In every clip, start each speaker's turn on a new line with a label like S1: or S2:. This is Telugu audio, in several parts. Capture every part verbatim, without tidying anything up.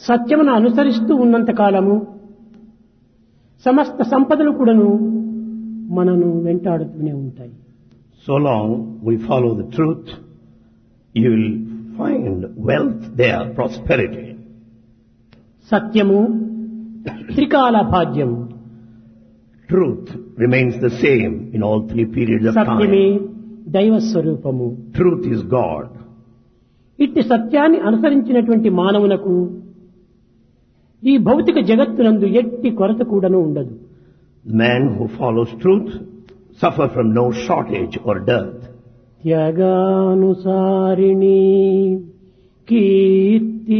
S1: సత్యమును అనుసరిస్తూ ఉన్నంత కాలము సమస్త సంపదలు కూడాను మనను వెంటాడుతూనే ఉంటాయి.
S2: So long we follow the truth, you will find wealth there, prosperity.
S1: సత్యము త్రికాల భాగ్యము.
S2: Truth remains the same in all three periods of
S1: సత్యమే
S2: time.
S1: దైవ స్వరూపము.
S2: Truth is God.
S1: ఇట్టి సత్యాన్ని అనుసరించినటువంటి మానవునకు ఈ భౌతిక జగత్తునందు ఎట్టి కొరత కూడాను ఉండదు.
S2: The man who follows truth suffer from no shortage or dearth.
S1: త్యాగానుసారిణి కీర్తి.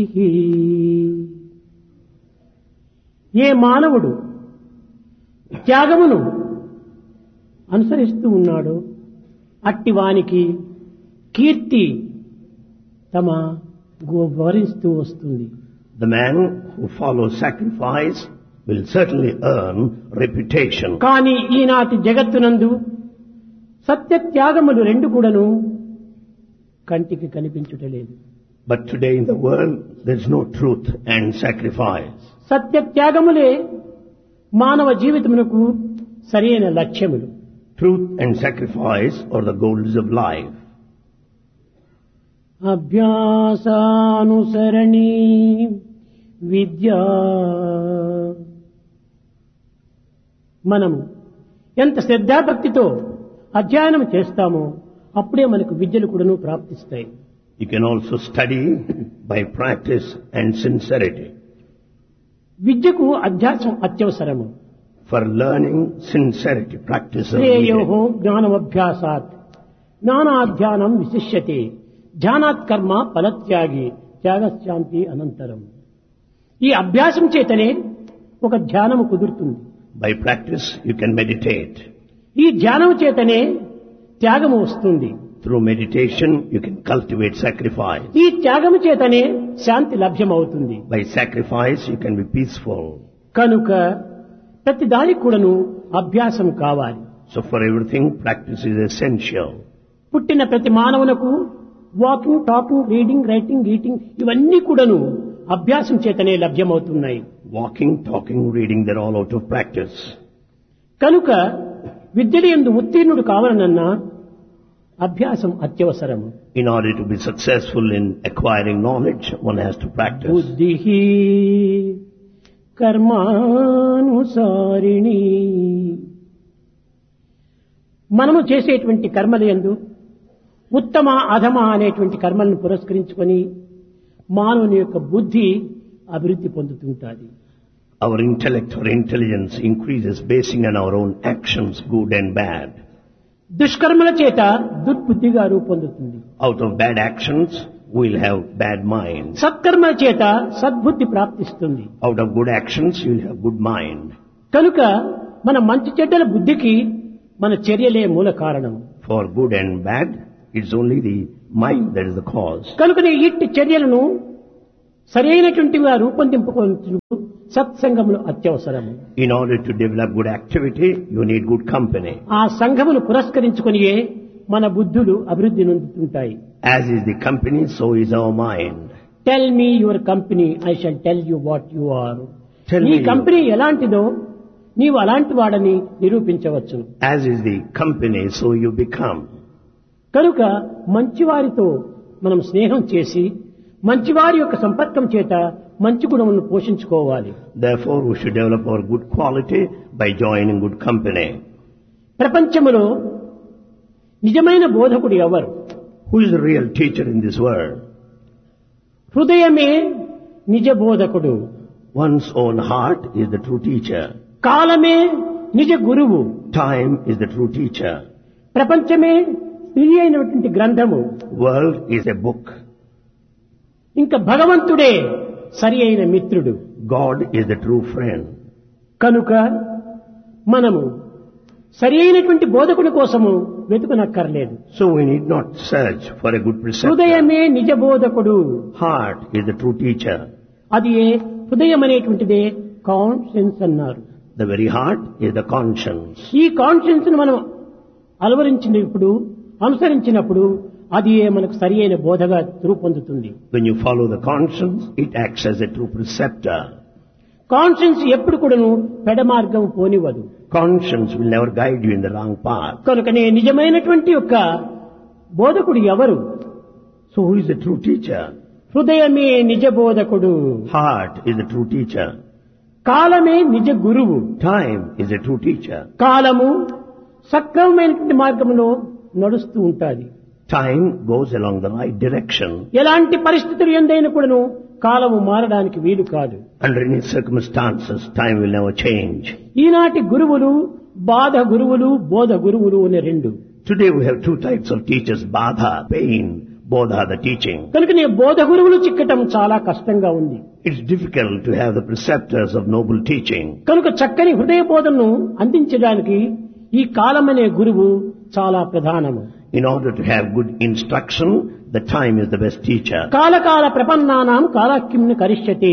S1: ఏ మానవుడు త్యాగమును అనుసరిస్తూ ఉన్నాడో అట్టి వానికి కీర్తి తమ వరిస్తూ వస్తుంది.
S2: The man who follows sacrifice will certainly earn reputation.
S1: కానీ ఈనాటి జగత్తునందు సత్య త్యాగములు రెండు కూడాను కంటికి కనిపించుటలేదు.
S2: But today in the world there is no truth and sacrifice.
S1: సత్య త్యాగములే మానవ జీవితమునకు సరైన లక్ష్యములు.
S2: Truth and sacrifice are the goals of life.
S1: అభ్యాసానుసరణి విద్యా. మనము ఎంత శ్రద్ధాభక్తితో అధ్యయనం చేస్తామో అప్పుడే మనకు విద్యలు కూడాను ప్రాప్తిస్తాయి.
S2: You can also study by practice and sincerity.
S1: విద్యకు అధ్యాసం అత్యవసరము.
S2: For learning, sincerity, practice of
S1: శ్రేయోహో
S2: needed.
S1: జ్ఞానమభ్యాసాత్ జ్ఞానాధ్యానం విశిష్యతే ధ్యానాత్ కర్మ ఫలత్యాగి త్యాగశాంతి అనంతరం. ఈ అభ్యాసం చేతనే ఒక ధ్యానము కుదురుతుంది.
S2: By practice you can meditate.
S1: ఈ ధ్యానం చేతనే త్యాగము వస్తుంది.
S2: Through meditation you can cultivate sacrifice.
S1: ఈ త్యాగము చేతనే శాంతి లభ్యమవుతుంది.
S2: By sacrifice you can be peaceful.
S1: కనుక ప్రతి దానికి కూడాను అభ్యాసం కావాలి.
S2: So for everything practice is essential.
S1: పుట్టిన ప్రతి మానవునకు walking, talking, reading, writing, eating ఇవన్నీ కూడాను అభ్యాసం చేతనే లభ్యమవుతున్నాయి.
S2: Walking, talking, reading, they're all out of practice.
S1: కనుక విద్యలో యందు ఉత్తీర్ణుడు కావాలనన్నా అభ్యాసం అత్యవసరము.
S2: In order to be successful in acquiring knowledge, one has to practice.
S1: బుద్ధి కర్మానుసారిణి. మనము చేసేటువంటి కర్మల యందు ఉత్తమ అధమ అనేటువంటి కర్మలను పురస్కరించుకొని మానవుని యొక్క బుద్ధి అభివృద్ధి పొందుతుంటుంది.
S2: Our intellect or intelligence increases basing on our own actions, good and bad.
S1: దుష్కర్మల చేత దుర్బుద్ధిగా రూపొందుతుంది.
S2: Out of bad actions, we'll have bad mind.
S1: సత్కర్మల చేత సద్బుద్ధి ప్రాప్తిస్తుంది.
S2: Out of good actions, you'll have good mind.
S1: కనుక మన మంచి చెడ్డల బుద్ధికి మన చర్యలే మూల కారణం.
S2: For good and bad, it's only the mind that is the cause.
S1: కనుకనే ఇట్టి చర్యలను సరైనటువంటిగా రూపొందింపుకొనుటకు సత్సంగములు అత్యవసరము.
S2: In order to develop good activity, you need good company.
S1: ఆ సంఘమును పురస్కరించుకొనియే మన బుద్ధులు అభివృద్ధి నొందుతుంటాయి.
S2: As is the company, so is our mind.
S1: Tell me your company, I shall tell you what you are.
S2: Tell
S1: నీ
S2: me
S1: కంపెనీ ఎలాంటిదో నీవు అలాంటి వాడని నిరూపించవచ్చు.
S2: As is the company, so you become.
S1: కనుక మంచివారితో మనం స్నేహం చేసి మంచివారి యొక్క సంపర్కం చేత మంచి గుణములను పోషించుకోవాలి.
S2: Therefore, we should develop our good quality by joining good company.
S1: ప్రపంచములో నిజమైన బోధకుడు ఎవరు?
S2: Who is the real teacher in this world?
S1: హృదయమే నిజ బోధకుడు.
S2: One's own heart is the true teacher.
S1: కాలమే నిజ గురువు.
S2: Time is the true teacher.
S1: ప్రపంచమే స్త్రీ అయినటువంటి గ్రంథము.
S2: World is a book.
S1: ఇంకా భగవంతుడే సరి అయిన మిత్రుడు.
S2: God is the true friend.
S1: కనుక మనము సరి అయినటువంటి బోధకుడి కోసము వెతుకునక్కర్లేదు.
S2: So we need not search for a good preceptor.
S1: హృదయమే నిజ బోధకుడు.
S2: Heart is the true teacher.
S1: అది ఏ హృదయం అనేటువంటిదే కాన్షియన్స్ అన్నారు.
S2: The very heart is the conscience.
S1: ఈ కాన్షియన్స్ ను మనం అలవరించినప్పుడు అనుసరించినప్పుడు అది మనకు సరి అయిన బోధగా రూపొందుతుంది.
S2: When you follow the conscience, it acts as a true preceptor.
S1: Conscience ఎప్పుడు కూడాను పెడ మార్గం పోనివ్వదు.
S2: Conscience will never guide you in the wrong path.
S1: కనుకనే నిజమైనటువంటి యొక్క బోధకుడు ఎవరు?
S2: So who is the true teacher?
S1: హృదయమే నిజ బోధకుడు.
S2: Heart is the true teacher.
S1: కాలమే నిజ గురువు.
S2: Time is a true teacher.
S1: కాలము సక్రమమైనటువంటి మార్గంలో నడుస్తూ ఉంటాది.
S2: Time goes along the right direction.
S1: ఎలాంటి పరిస్థితులు ఎందైనా కూడాను కాలము మారడానికి వీలు కాదు.
S2: Under any circumstances, time will never change.
S1: ఈనాటి గురువులు బాధ గురువులు బోధ గురువులు అనే రెండు.
S2: Today we have two types of teachers, Badha, pain, Bodha, the teaching.
S1: కనుకనే బోధ గురువులు చిక్కటం చాలా కష్టంగా ఉంది.
S2: It's difficult to have the preceptors of noble teaching.
S1: కనుక చక్కని హృదయ బోధనను అందించడానికి ఈ కాలమనే గురువు చాలా ప్రధానము.
S2: In order to have good instruction, the time is the best teacher.
S1: కాలకాల ప్రపన్నానాం కాలాక్యంను కరిష్యతే.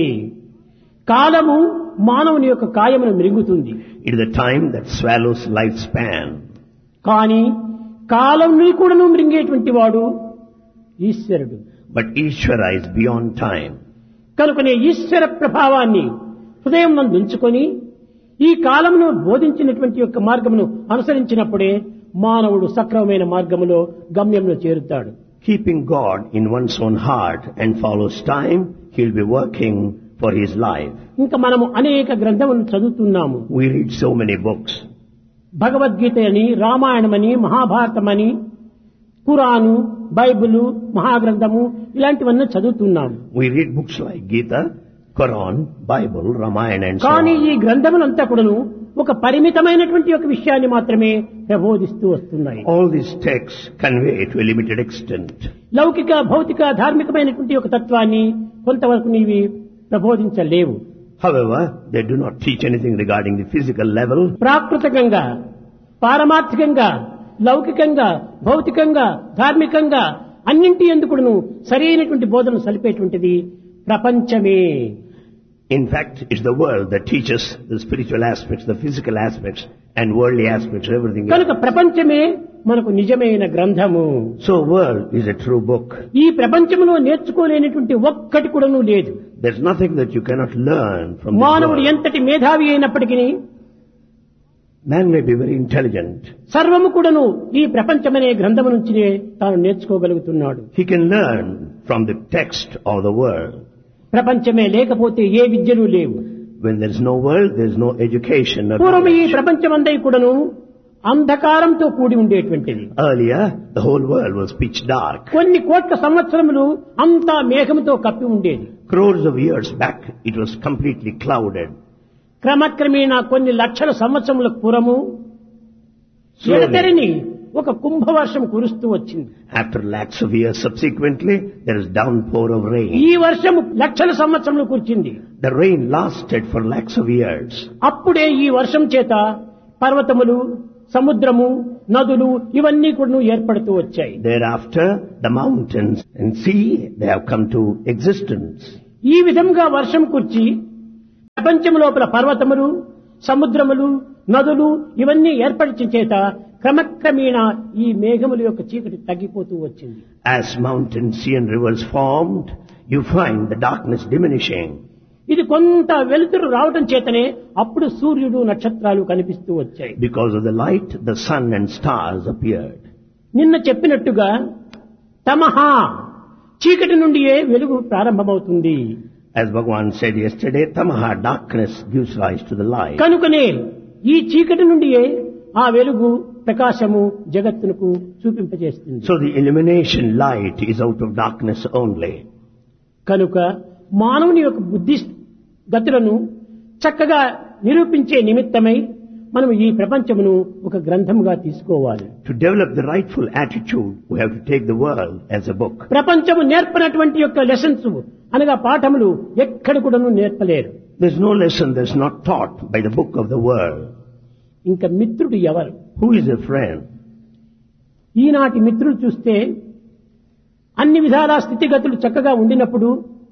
S1: కాలము మానవుని యొక్క కాయమును మృంగుతుంది.
S2: It is the time that swallows lifespan.
S1: కానీ కాలంని కూడాను మృంగేటువంటి వాడు ఈశ్వరుడు.
S2: But Ishvara is beyond time.
S1: కనుకనే ఈశ్వర ప్రభావాన్ని హృదయం నందు ఉంచుకొని ఈ కాలమును బోధించినటువంటి యొక్క మార్గమును అనుసరించినప్పుడే మానవుడు సక్రమమైన మార్గములో గమ్యంలో చేరుతాడు.
S2: Keeping God in one's own heart and follows time, he'll be working for his life.
S1: ఇంకా మనము అనేక గ్రంథములను చదువుతున్నాము.
S2: We read so many books.
S1: Bhagavad Gita అని, రామాయణమని, మహాభారతమని, ఖురాను, బైబిలు, మహాగ్రంథము ఇలాంటివన్నీ చదువుతున్నాము.
S2: We read books like Gita, Quran, Bible, Ramayana and so
S1: కానీ
S2: on.
S1: ఈ గ్రంథములంతా కూడాను ఒక పరిమితమైనటువంటి ఒక విషయాన్ని మాత్రమే ప్రబోధిస్తూ వస్తున్నాయి.
S2: All these texts convey to a limited extent.
S1: లౌకిక భౌతిక ధార్మికమైనటువంటి ఒక తత్వాన్ని కొంతవరకు నీవి ప్రబోధించలేవు.
S2: However, they do not teach anything regarding the physical level.
S1: ప్రాకృతికంగా, పారమార్థికంగా, లౌకికంగా, భౌతికంగా, ధార్మికంగా అన్నింటి ఎందుకును సరైనటువంటి బోధనలు సలిపేటువంటిది ప్రపంచమే.
S2: In fact, it's the world that teaches the spiritual aspects, the physical aspects and worldly aspects, everything
S1: కనుక
S2: else.
S1: ప్రపంచమే మనకు నిజమైన గ్రంథము.
S2: So world is a true book.
S1: ఈ ప్రపంచంలో నేర్చుకోలేనటువంటి ఒక్కటి కూడాను లేదు.
S2: There's nothing that you cannot learn from this
S1: మానవుడు
S2: world.
S1: ఎంతటి మేధావి అయినప్పటికీ
S2: Man may be very intelligent.
S1: సర్వము కూడాను ఈ ప్రపంచమనే గ్రంథము నుంచినే తాను నేర్చుకోగలుగుతున్నాడు.
S2: He can learn from the text of the world.
S1: ప్రపంచమే లేకపోతే ఏ విద్యలు లేవు.
S2: When there's no world, there's no education or
S1: పూర్వం ఈ
S2: knowledge.
S1: ప్రపంచమందై కూడాను అంధకారంతో కూడి ఉండేటువంటిది.
S2: Earlier, the whole world was pitch dark.
S1: కొన్ని కోట్ల సంవత్సరములు అంతా మేఘముతో కప్పి ఉండేది.
S2: Crores of years back, it was completely clouded.
S1: క్రమక్రమేణా కొన్ని లక్షల సంవత్సరముల పూర్వము
S2: Slowly,
S1: ఎడతెరిని ఒక కుంభవర్షం కురుస్తూ వచ్చింది.
S2: after lakhs of years subsequently, there is downpour of rain.
S1: ఈ వర్షము లక్షల సంవత్సరములు కురిచింది.
S2: The rain lasted for lakhs of years.
S1: అప్పుడే ఈ వర్షం చేత పర్వతములు, సముద్రము, నదులు ఇవన్నీ కూడా ఏర్పడుతూ వచ్చాయి.
S2: Thereafter, the mountains and sea, they have come to existence.
S1: ఈ విధంగా వర్షం కుర్చి ప్రపంచం లోపల పర్వతములు, సముద్రములు, నదులు ఇవన్నీ ఏర్పడిన చేత క్రమక్రమేణా ఈ మేఘముల యొక్క చీకటి తగ్గిపోతూ వచ్చింది.
S2: As mountains, sea and rivers formed, you find the darkness diminishing.
S1: ఇది కొంత వెలుతురు రావడం చేతనే అప్పుడు సూర్యుడు, నక్షత్రాలు కనిపిస్తూ వచ్చాయి.
S2: Because of the light, the sun and stars appeared.
S1: నిన్న చెప్పినట్టుగా తమహ చీకటి నుండియే వెలుగు ప్రారంభమవుతుంది.
S2: As Bhagavan said yesterday, tamaha, darkness, gives rise to the light.
S1: కనుకనే ఈ చీకటి నుండియే ఆ వెలుగు ప్రకాశము జగత్తునకు చూపింపజేస్తుంది.
S2: So the illumination light is out of darkness only.
S1: కనుక మానవుని యొక్క బుద్ధి గతులను చక్కగా నిరూపించే నిమిత్తమై మనం ఈ ప్రపంచమును ఒక గ్రంథముగా తీసుకోవాలి.
S2: To develop the rightful attitude, we have to take the world as a book.
S1: ప్రపంచము నేర్పనటువంటి యొక్క లెసన్స్ అనగా పాఠములు ఎక్కడ కూడాను నేర్పలేరు.
S2: There's no lesson that's not taught by the book of the world.
S1: ఇంకా మిత్రుడు ఎవరు?
S2: Who is a friend?
S1: ఈనాటి మిత్రులు చూస్తే అన్ని విధాల స్థితిగతులు చక్కగా ఉండినప్పుడు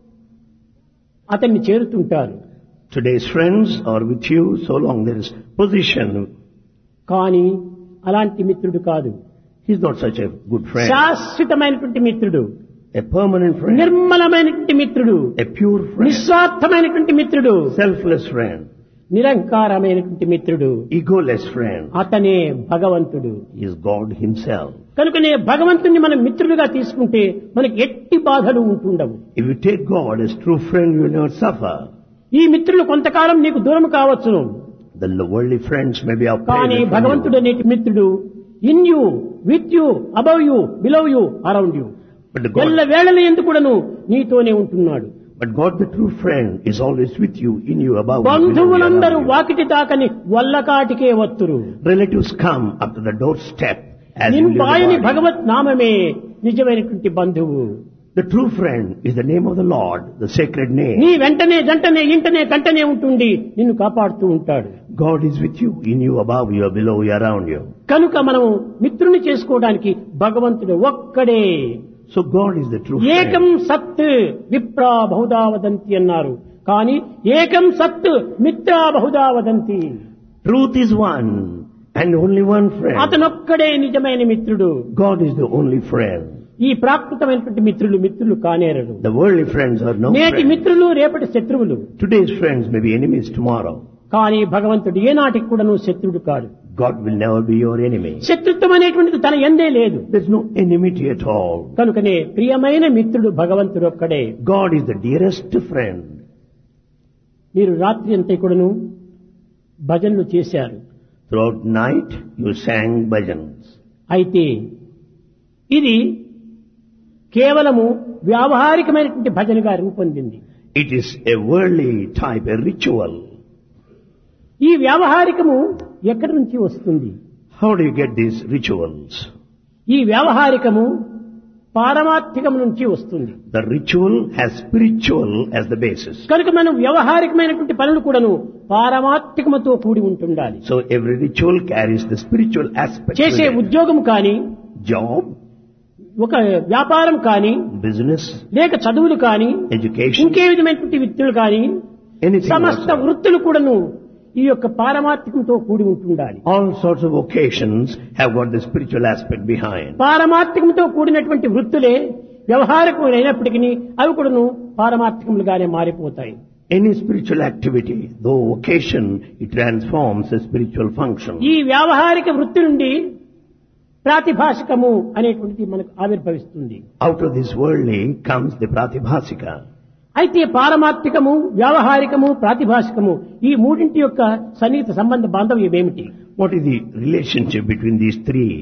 S1: అతన్ని చేరుతుంటారు.
S2: Today's friends are with you so long there is position.
S1: కానీ అలాంటి మిత్రుడు కాదు.
S2: He's not such a good friend.
S1: శాశ్వతమైనటువంటి మిత్రుడు,
S2: A permanent friend.
S1: నిర్మలమైనటువంటి మిత్రుడు,
S2: A pure friend.
S1: నిస్వార్థమైనటువంటి మిత్రుడు,
S2: Selfless friend.
S1: నిరంకారమైనటువంటి మిత్రుడు,
S2: Egoless friend.
S1: అతనే భగవంతుడు.
S2: He is God himself.
S1: కనుకనే భగవంతుణ్ణి మనం మిత్రుడిగా తీసుకుంటే మనకి ఎట్టి బాధలు ఉంటుండవు.
S2: If you take God as true friend, you will never suffer.
S1: ఈ మిత్రులు కొంతకాలం నీకు దూరం కావచ్చును,
S2: Then the worldly friends may be
S1: కానీ
S2: outplayed from
S1: భగవంతుడు
S2: you.
S1: అనేటి మిత్రుడు in you, with you, above you, below you, around you,
S2: But the
S1: ఎల్ల
S2: God,
S1: వేళల ఎందుకుడను నీతోనే ఉంటున్నాడు.
S2: but God, the true friend, is always with you, in you, above you, below you,
S1: బంధువులందరూ
S2: around you.
S1: Vakiti తాకని వల్లకాటికే వత్తురు.
S2: Relatives come up to the doorstep as you live
S1: నింబాయని
S2: the body.
S1: భగవత్ నామమే నిజమైనటువంటి బంధువు.
S2: The true friend is the name of the Lord, the sacred
S1: నీ
S2: name.
S1: వెంటనే జంటనే ఇంటనే కంటనే ఉంటుండి నిన్ను కాపాడుతూ ఉంటాడు.
S2: God is with you, in you, above you, below you, around you.
S1: కనుక మనం మిత్రుని చేసుకోవడానికి భగవంతుడు ఒక్కడే.
S2: So God is the true
S1: ఏకం
S2: friend.
S1: సత్ విప్రా బహుదా వదంతి అన్నారు, కానీ ఏకం సత్ Mitra Bahuda వదంతి.
S2: Truth is one, and only one friend.
S1: అతనొక్కడే నిజమైన మిత్రుడు.
S2: God is the only friend.
S1: ఈ ప్రాకృతమైనటువంటి మిత్రులు మిత్రులు కానేరరు.
S2: The worldly friends are no
S1: నేటి
S2: friends.
S1: మిత్రులు రేపటి శత్రువులు.
S2: Today's friends may be enemies tomorrow.
S1: కానీ భగవంతుడు ఏనాటికి కూడాను శత్రుడు కాడు.
S2: God will never be your enemy.
S1: శత్రుత్వం అనేటువంటిది తన ఎందే లేదు.
S2: There's no enmity at all.
S1: కనుకనే ప్రియమైన మిత్రుడు భగవంతుడు ఒక్కడే.
S2: God is the dearest friend.
S1: మీరు రాత్రి అంతా కూడాను భజనలు చేశారు.
S2: Throughout night you sang bhajans.
S1: అయితే ఇది కేవలము వ్యావహారికమైనటువంటి భజనగా రూపొందింది.
S2: It is a worldly type, a ritual.
S1: ఈ వ్యావహారికము ఎక్కడి నుంచి వస్తుంది?
S2: How do you get these rituals?
S1: ఈ వ్యావహారికము పారమార్థికం నుంచి వస్తుంది.
S2: The ritual has spiritual as the basis.
S1: కనుక మనం వ్యవహారికమైనటువంటి పనులు కూడాను పారమార్థికముతో కూడి ఉంటుండాలి.
S2: So every ritual carries the spiritual aspect.
S1: చేసే
S2: with it.
S1: ఉద్యోగం కానీ,
S2: Job,
S1: ఒక వ్యాపారం కానీ,
S2: business,
S1: లేక చదువులు కానీ,
S2: education,
S1: ఇంకే విధమైనటువంటి వృత్తులు కానీ,
S2: anything
S1: సమస్త
S2: whatsoever.
S1: వృత్తులు కూడాను ఈ యొక్క పారమార్థికంతో కూడి ఉంటుండాలి.
S2: All sorts of vocations have got the spiritual aspect behind.
S1: పారమార్థికంతో కూడినటువంటి వృత్తులే వ్యవహారికములు అయినప్పటికీ అవి కూడాను పారమార్థికములుగానే మారిపోతాయి.
S2: Any spiritual activity, though vocation, it transforms a spiritual function.
S1: ఈ వ్యావహారిక వృత్తి నుండి ప్రాతిభాషికము అనేటువంటిది మనకు ఆవిర్భవిస్తుంది.
S2: Out of this worldly comes the pratibhasika.
S1: అయితే పారమార్థికము, వ్యావహారికము, ప్రాతిభాషికము ఈ మూడింటి యొక్క సన్నిహిత సంబంధ బాంధవ్యం ఏమిటి?
S2: What is the relationship between these three?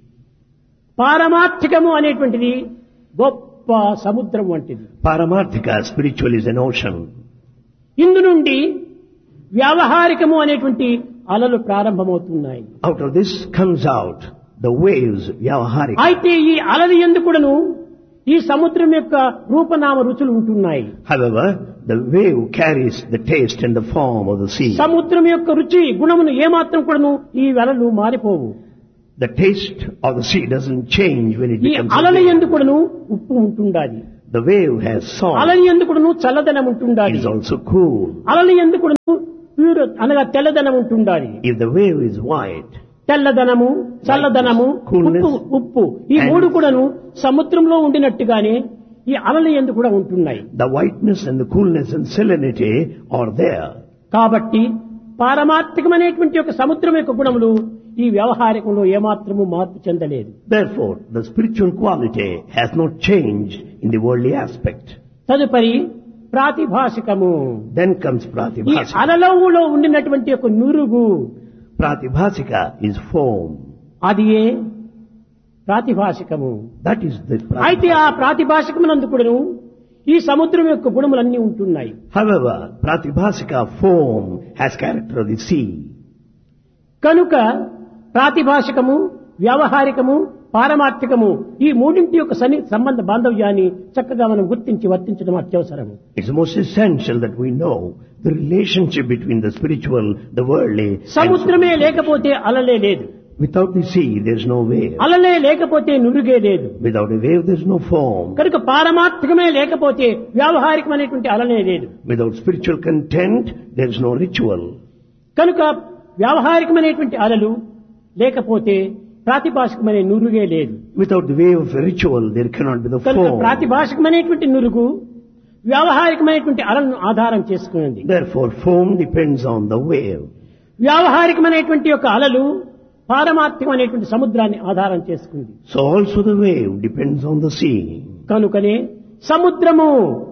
S1: పారమార్థికము అనేటువంటిది గొప్ప సముద్రం వంటిది.
S2: Paramarthika, spiritual, is an ocean.
S1: ఇందు నుండి వ్యావహారికము అనేటువంటి అలలు ప్రారంభమవుతున్నాయి.
S2: Out of this comes out the waves, vyavaharika.
S1: అయితే ఈ అలలు ఎందుకుడను ఈ సముద్రం యొక్క రూపనామ రుచులు ఉంటున్నాయి.
S2: However, the wave carries the taste and the form of the sea.
S1: సముద్రం యొక్క రుచి గుణమును ఏమాత్రం కూడాను ఈ అలలు మారిపోవు.
S2: The taste of the sea doesn't change when it
S1: ఈ
S2: becomes a
S1: అలలు
S2: wave.
S1: ఎందుకుడను ఉప్పు ఉంటుండాలి.
S2: The wave has salt.
S1: అలలు ఎందుకుడను చల్లదనం
S2: It
S1: ఉంటుండాలి.
S2: is also cool.
S1: అలలు ఎందుకుడను ప్యూర్ అనగా తెల్లదనం ఉంటుండాలి.
S2: If the wave is white,
S1: తెల్లదనము, చల్లదనము,
S2: Coolness.
S1: ఉప్పు ఉప్పు ఈ
S2: And-
S1: మూడు కూడాను సముద్రంలో ఉండినట్టుగానే ఈ అలలు ఎందు కూడా ఉంటున్నాయి.
S2: the whiteness and the coolness and salinity are there.
S1: కాబట్టి పారమార్థికమైనటువంటి ఒక సముద్రం యొక్క గుణములు ఈ వ్యవహారికంలో ఏమాత్రము మార్పు చెందలేదు.
S2: Therefore, the spiritual quality has not changed in the worldly aspect.
S1: తదుపరి ప్రాతిభాషికము.
S2: Then comes
S1: ఈ
S2: pratibhasika.
S1: అలలలో ఉండినటువంటి ఒక నురుగు,
S2: Pratibhasika is foam.
S1: అది ఏ ప్రాతిభాషికము.
S2: That is the
S1: అయితే
S2: pratibhasika.
S1: ఆ ప్రాతిభాషికమునందు కూడాను ఈ సముద్రం యొక్క గుణములన్నీ ఉంటున్నాయి.
S2: However, pratibhasika foam has character of the sea.
S1: కనుక ప్రాతిభాషికము, వ్యవహారికము, పారమార్థికము ఈ మూడింటి యొక్క సన్ని సంబంధ బాంధవ్యాన్ని చక్కగా మనం గుర్తించి వర్తించడం అత్యవసరము.
S2: It's most essential that we know the relationship between the spiritual, the worldly, and
S1: సముద్రమే
S2: spiritual.
S1: లేకపోతే అలలే లేదు.
S2: Without the sea, there's no wave.
S1: అలలే లేకపోతే నురుగే లేదు.
S2: Without a wave, there's no foam.
S1: కనుక పారమార్థికమే లేకపోతే వ్యావహారికమైనటువంటి అలలే లేదు.
S2: Without spiritual content, there's no ritual.
S1: కనుక వ్యావహారికమైనటువంటి అలలు లేకపోతే ప్రాతిభాషికమనే నురుగే లేదు.
S2: Without the way of ritual, there cannot be the
S1: కనుక
S2: form.
S1: ప్రాతిభాషికమైనటువంటి నురుగు వ్యావహారికమైనటువంటి అలను ఆధారం చేసుకున్నది.
S2: Therefore, form depends on the wave.
S1: వ్యావహారికమైనటువంటి యొక్క అలలు పారమార్థికమైనటువంటి సముద్రాన్ని ఆధారం చేసుకుంది.
S2: So also the wave depends on the sea.
S1: కనుకనే సముద్రము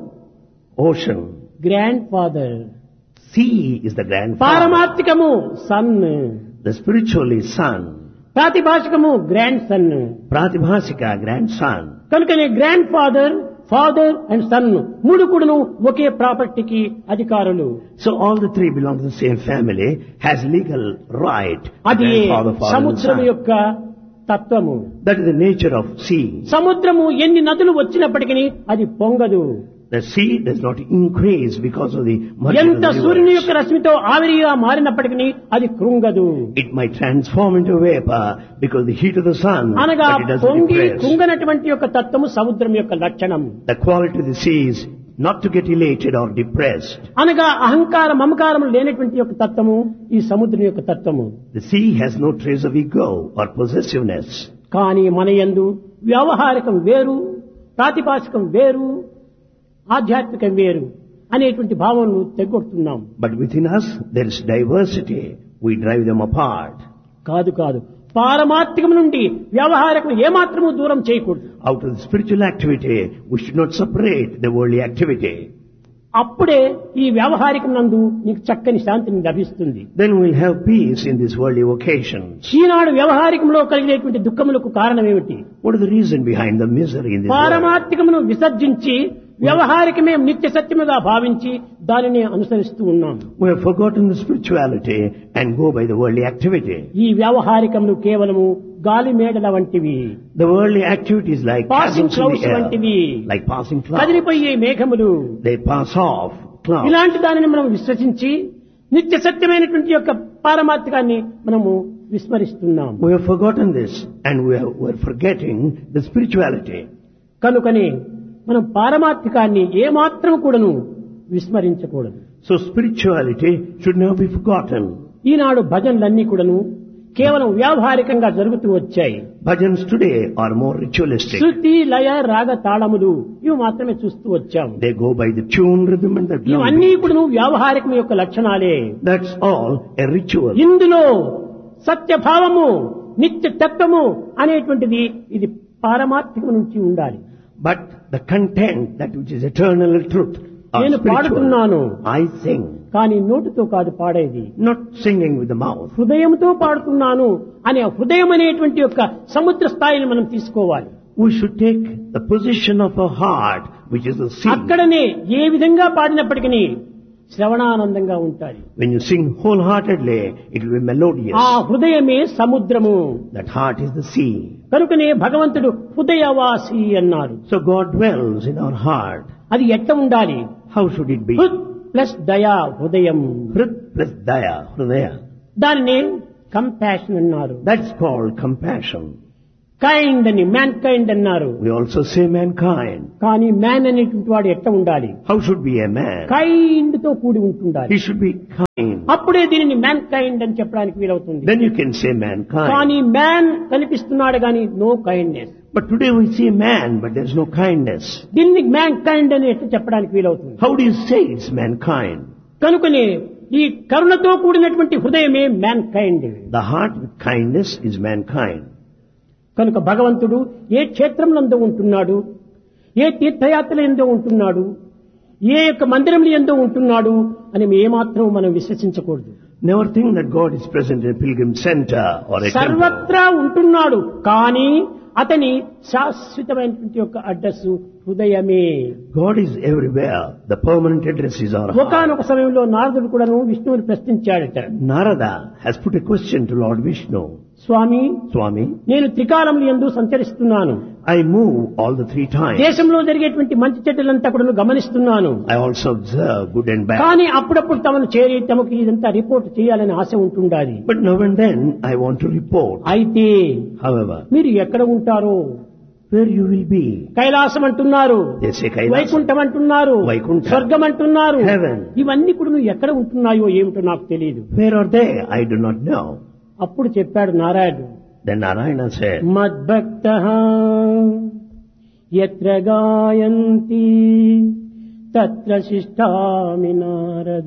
S2: Ocean.
S1: Grand father,
S2: Sea is the grandfather.
S1: పారమార్థికము sun,
S2: The spiritual is son.
S1: ప్రాతిభాషికము grand son.
S2: Pratibhasika, grandson.
S1: కనుకనే grand father, father and sun మూడు కూడాను ఒకే ప్రాపర్టీకి అధికారులు.
S2: So all the three belong to the same family, has legal right.
S1: అది
S2: Grandfather, father and
S1: సముద్రం
S2: son.
S1: యొక్క తత్వము.
S2: That is the nature of sea.
S1: సముద్రము ఎన్ని నదులు వచ్చినప్పటికీ అది పొంగదు.
S2: The sea does not increase because of the merger of
S1: ఎంత
S2: the
S1: సూర్యుని యొక్క
S2: rivers.
S1: రశ్మితో ఆవిరిగా మారినప్పటికీ అది కృంగదు.
S2: It might transform into vapor because of the heat of the sun,
S1: అనగా
S2: but it doesn't
S1: పొంగి
S2: depress.
S1: కృంగనటువంటి యొక్క తత్వము సముద్రం యొక్క లక్షణం.
S2: The quality of the sea is not to get elated or depressed.
S1: అనగా అహంకార మమకారము లేనటువంటి యొక్క తత్వము ఈ సముద్రం యొక్క తత్వము.
S2: The sea has no trace of ego or possessiveness.
S1: కానీ మన యందు వ్యావహారికం వేరు, ప్రాతిభాషికం వేరు, ఆధ్యాత్మికం వేరు అనేటువంటి భావనను తెగొడుతున్నాం.
S2: But within us there is diversity. We drive them apart.
S1: కాదు కాదు పారమార్థికం నుండి వ్యవహారికం ఏమాత్రము దూరం చేయకూడదు.
S2: Out of the spiritual activity, we should not separate the worldly activity.
S1: అప్పుడే ఈ వ్యవహారికం నందు నీకు చక్కని శాంతిని లభిస్తుంది.
S2: Then we'll have peace in these worldly vocations.
S1: ఈనాడు వ్యవహారికంలో కలిగేటువంటి దుఃఖములకు కారణం ఏమిటి?
S2: What is the reason behind the misery in this world?
S1: పారమార్థికమును విసర్జించి వ్యవహారికమే నిత్య సత్యముగా భావించి దానిని అనుసరిస్తూ ఉన్నాం.
S2: We have forgotten the spirituality and go by the worldly activity.
S1: ఈ వ్యవహారికములు కేవలము గాలి మేడల వంటివి,
S2: The worldly activities like
S1: passing
S2: castles in
S1: clouds
S2: the
S1: వంటివి,
S2: air, like passing clouds.
S1: కదిలిపోయే మేఘములు.
S2: They pass off clouds.
S1: ఇలాంటి దానిని మనం విశ్వసించి నిత్య సత్యమైనటువంటి యొక్క పారమార్థికాన్ని మనము విస్మరిస్తున్నాం.
S2: We have forgotten this and we are, we are forgetting the spirituality.
S1: కనుకనే మనం పారమార్థికాన్ని ఏమాత్రం కూడాను విస్మరించకూడదు.
S2: So spirituality should never be forgotten.
S1: ఈనాడు భజనలన్నీ కూడాను కేవలం వ్యావహారికంగా జరుగుతూ వచ్చాయి.
S2: Bhajans today are more ritualistic.
S1: శృతి, లయ, రాగ, తాళములు ఇవి మాత్రమే చూస్తూ వచ్చాము.
S2: They go by the tune, rhythm and the drum
S1: ఇవన్నీ
S2: beat.
S1: కూడాను వ్యావహారికం యొక్క లక్షణాలే.
S2: That's all a ritual.
S1: ఇందులో సత్యభావము, నిత్య తత్వము అనేటువంటిది ఇది పారమార్థికం నుంచి ఉండాలి.
S2: But the content, that which is eternal truth, are
S1: నేను పాడుతున్నాను,
S2: spiritual. I sing,
S1: కానీ నోటితో కాదు పాడేది,
S2: not singing with the mouth.
S1: హృదయంతో పాడుతున్నాను అనే హృదయం అనేటువంటి యొక్క సముద్ర స్థాయిని మనం తీసుకోవాలి.
S2: We should take the position of a heart, which is the sea.
S1: అక్కడనే ఏ విధంగా పాడినప్పటికీ శ్రవణానందంగా ఉంటాయి.
S2: When you sing wholeheartedly, it will be melodious.
S1: ఆ హృదయమే సముద్రము.
S2: That heart is the sea.
S1: కనుకనే భగవంతుడు హృదయవాసి అన్నారు.
S2: So God dwells in our heart.
S1: అది ఎట్ట ఉండాలి?
S2: How should it be?
S1: హృద్ plus దయా హృదయం.
S2: Hrit plus daya, hridaya.
S1: దానినే కంపాషన్ అన్నారు.
S2: That's called compassion.
S1: కైండ్ అని, మ్యాన్ కైండ్ అన్నారు.
S2: We also say mankind.
S1: కానీ మ్యాన్ అనేటువంటి వాడు ఎట్ట ఉండాలి?
S2: How should be a man?
S1: Kind తో కూడి ఉంటుండాలి.
S2: He should be kind.
S1: అప్పుడే దీనిని మ్యాన్ కైండ్ అని చెప్పడానికి వీలవుతుంది.
S2: Then you can say mankind.
S1: కానీ మ్యాన్ కనిపిస్తున్నాడు కానీ no kindness.
S2: But today we see man, but there's no kindness.
S1: దీన్ని మ్యాన్ కైండ్ అని ఎట్లా చెప్పడానికి వీలవుతుంది?
S2: How do you say it's mankind?
S1: కనుకనే ఈ కరుణతో కూడినటువంటి హృదయమే man kind.
S2: The heart with kindness is mankind.
S1: కనుక భగవంతుడు ఏ క్షేత్రంలో ఉంటున్నాడు, ఏ తీర్థయాత్రల ఎందో ఉంటున్నాడు, ఏ యొక్క మందిరంలో ఎందో ఉంటున్నాడు అని ఏమాత్రం మనం విశ్వసించకూడదు.
S2: Never think that God is present in a pilgrim center or a temple.
S1: సర్వత్రా ఉంటున్నాడు, కానీ అతని శాశ్వతమైనటువంటి యొక్క అడ్రస్ హృదయమే.
S2: God is everywhere. The permanent address is our heart.
S1: ఒకానొక సమయంలో నారదుడు కూడాను విష్ణువుని ప్రశ్నించాడట.
S2: Narada has put a question to Lord Vishnu.
S1: Swamy,
S2: Swami,
S1: నేను త్రికాలములు యందు సంచరిస్తున్నాను.
S2: I move all the three times.
S1: దేశంలో జరిగేటువంటి మంచి చెడ్డలంతా కూడా గమనిస్తున్నాను.
S2: I also observe good and bad.
S1: కానీ అప్పుడప్పుడు తమను చేరి తమకు ఇదంతా రిపోర్ట్ చేయాలని ఆశ ఉంటుండాలి.
S2: But now and then I want to report.
S1: అయితే
S2: However,
S1: మీరు ఎక్కడ ఉంటారో?
S2: where you will be?
S1: Kailasam అంటున్నారు,
S2: They say Kailasam.
S1: వైకుంఠం అంటున్నారు,
S2: వైకుంఠం,
S1: స్వర్గం అంటున్నారు.
S2: heaven.
S1: ఇవన్నీ కూడా నువ్వు ఎక్కడ ఉంటున్నాయో ఏమిటో నాకు తెలియదు.
S2: Where are they? I do not know.
S1: అప్పుడు చెప్పాడు నారాయణుడు,
S2: Then Narayana said,
S1: మద్భక్తః యత్ర గాయంతి తత్ర శిష్టామి నారద.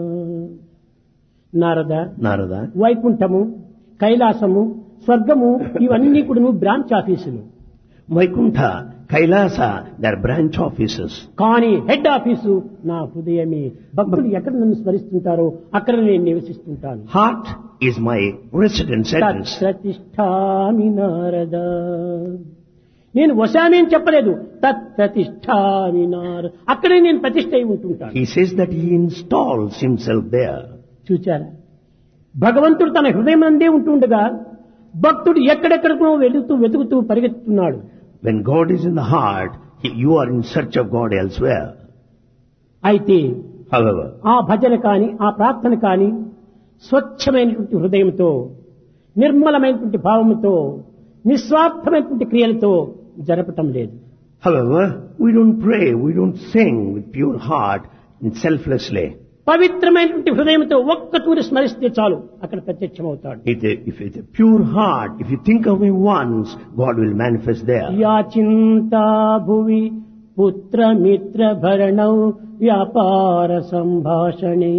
S1: నారద,
S2: Narada,
S1: వైకుంఠము, కైలాసము, స్వర్గము ఇవన్నీ కూడా బ్రాంచ్ ఆఫీసులు.
S2: Vaikuntha, Kailasa, they are branch offices.
S1: కానీ హెడ్ ఆఫీసు నా హృదయమే. భక్తులు ఎక్కడ నన్ను స్మరిస్తుంటారో అక్కడ నేను నివసిస్తుంటాను.
S2: Heart is my residence address.
S1: తత్ప్రతిష్ఠామి Narada. నేను వశామి అని చెప్పలేదు, తత్ప్రతిష్ఠామి నారద. అక్కడే నేను ప్రతిష్ఠ అయి ఉంటుంటాను.
S2: He says that he installs himself there.
S1: చూచారా, భగవంతుడు తన హృదయం అందే ఉంటుండగా భక్తుడు ఎక్కడెక్కడికో వెళుతూ వెతుకుతూ పరిగెత్తుతున్నాడు.
S2: When God is in the heart, he, you are in search of God elsewhere.
S1: అయితే
S2: However,
S1: ఆ భజన కాని ఆ ప్రార్థన కాని స్వచ్ఛమైనటువంటి హృదయంతో, నిర్మలమైనటువంటి భావముతో, నిస్వార్థమైనటువంటి క్రియలతో జరపటం లేదు.
S2: however, we don't pray, we don't sing with pure heart and selflessly.
S1: పవిత్రమైనటువంటి హృదయంతో ఒక్క తూరి స్మరిస్తే చాలు, అక్కడ ప్రత్యక్షమవుతాడు.
S2: If, the, if it's a pure heart, if you think of him once, God will manifest there.
S1: యాచింతా భువి పుత్ర మిత్ర భరణౌ వ్యాపార సంభాషణే.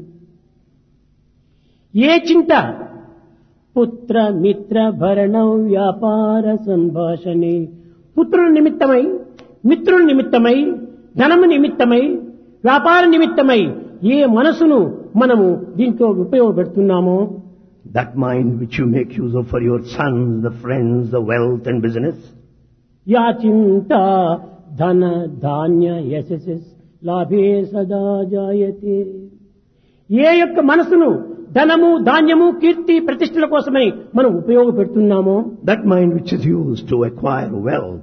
S1: ఏ చింత? పుత్ర మిత్ర భరణౌ వ్యాపార సంభాషణే. పుత్రుల నిమిత్తమై, మిత్రుల నిమిత్తమై, ధనము నిమిత్తమై, వ్యాపార నిమిత్తమై ఏ మనసును మనము దీంట్లో ఉపయోగపెడుతున్నామో,
S2: That mind which you make use of for your sons, the friends, the wealth and business,
S1: యాచింత ధన ధాన్య యశస్ లాభే సదా జాయతే. ఏ యొక్క మనసును ధనము, ధాన్యము, కీర్తి, ప్రతిష్టల కోసమై మనం ఉపయోగపెడుతున్నామో,
S2: that mind which is used to acquire wealth,